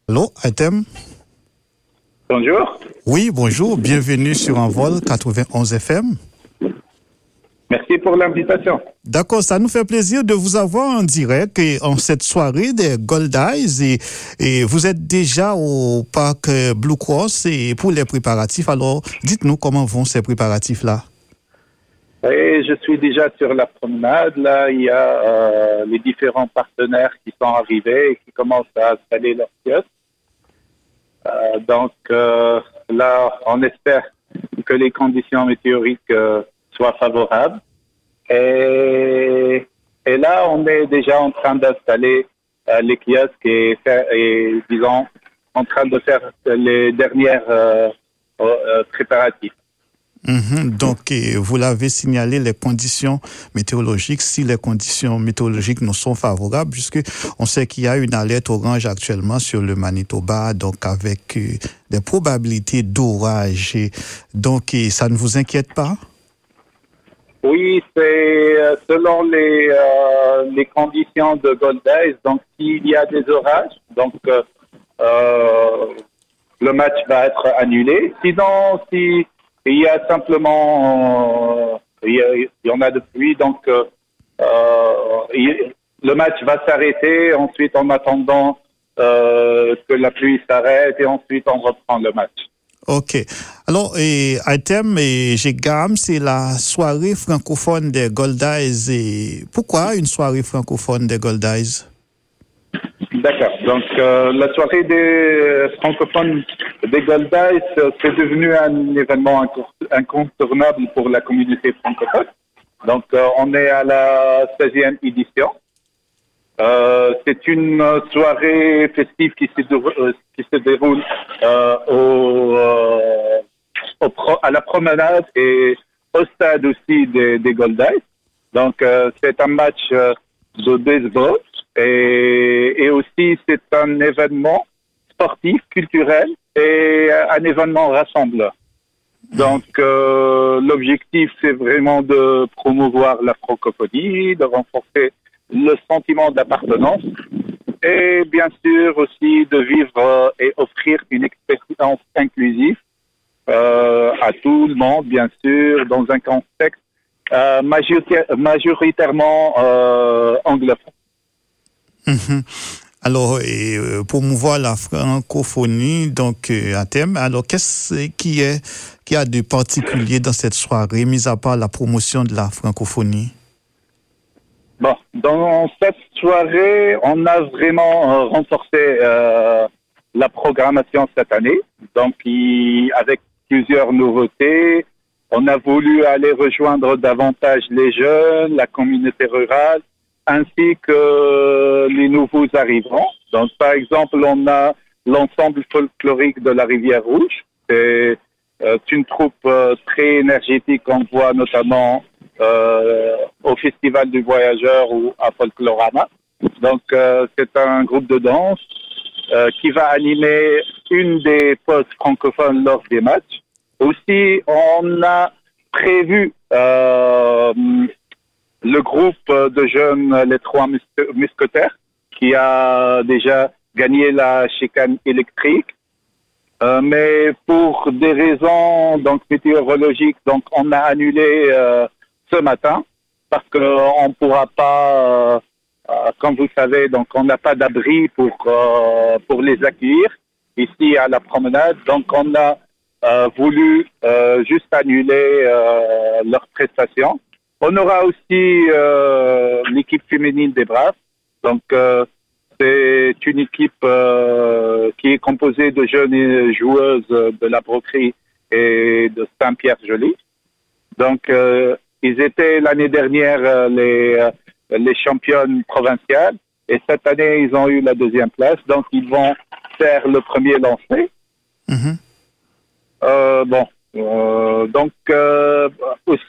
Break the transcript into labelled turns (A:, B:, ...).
A: Allô, Item?
B: Bonjour.
A: Oui, bonjour. Bienvenue sur Envol 91 FM.
B: Merci pour l'invitation.
A: D'accord, ça nous fait plaisir de vous avoir en direct en cette soirée des Gold Eyes et vous êtes déjà au parc Blue Cross et pour les préparatifs. Alors, dites-nous comment vont ces préparatifs-là?
B: Et je suis déjà sur la promenade. Là, il y a les différents partenaires qui sont arrivés et qui commencent à installer leurs kiosques. Donc là, on espère que les conditions météoriques soient favorables. Et là, on est déjà en train d'installer les kiosques et disons, en train de faire les dernières préparatifs.
A: Donc, vous l'avez signalé, les conditions météorologiques, si les conditions météorologiques nous sont favorables, puisque on sait qu'il y a une alerte orange actuellement sur le Manitoba, donc avec des probabilités d'orage. Donc, ça ne vous inquiète pas?
B: Oui, c'est selon les conditions de Gold Eyes. Donc, s'il y a des orages, donc le match va être annulé. Sinon, si il y a simplement il y en a de pluie, donc le match va s'arrêter. Ensuite, en attendant que la pluie s'arrête, et ensuite on reprend le match.
A: OK. Alors, Item et GGAM, c'est la soirée francophone des Gold Eyes. Et pourquoi une soirée francophone des Gold Eyes?
B: D'accord. Donc, la soirée des francophones des Gold Eyes, c'est devenu un événement incontournable pour la communauté francophone. Donc, on est à la 16e édition. C'est une soirée festive qui se déroule à la promenade et au stade aussi des Gold Eyes. Donc, c'est un match de baseball et aussi c'est un événement sportif, culturel et un événement rassembleur. Donc, l'objectif, c'est vraiment de promouvoir la francophonie, de renforcer le sentiment d'appartenance et bien sûr aussi de vivre et offrir une expérience inclusive à tout le monde, bien sûr, dans un contexte majoritairement anglophone.
A: Alors, promouvoir la francophonie, donc à thème. Alors, qu'est-ce qui a de particulier dans cette soirée, mis à part la promotion de la francophonie?
B: Bon, dans cette soirée, on a vraiment renforcé la programmation cette année. Donc, avec plusieurs nouveautés, on a voulu aller rejoindre davantage les jeunes, la communauté rurale, ainsi que les nouveaux arrivants. Donc, par exemple, on a l'ensemble folklorique de la Rivière Rouge. C'est une troupe très énergétique qu'on voit notamment au Festival du Voyageur ou à Folklorama. Donc, c'est un groupe de danse qui va animer une des pauses francophones lors des matchs. Aussi, on a prévu le groupe de jeunes, les Trois Mousquetaires, qui a déjà gagné la chicane électrique. Mais pour des raisons donc météorologiques, donc on a annulé ce matin parce qu'on ne pourra pas, comme vous savez, donc on n'a pas d'abri pour les accueillir ici à la promenade. Donc on a voulu juste annuler leurs prestations. On aura aussi l'équipe féminine des Braves. Donc c'est une équipe qui est composée de jeunes joueuses de la Broquerie et de Saint-Pierre-Joli. Donc, ils étaient l'année dernière les championnes provinciales et cette année, ils ont eu la deuxième place. Donc, ils vont faire le premier lancer. Donc, aussi,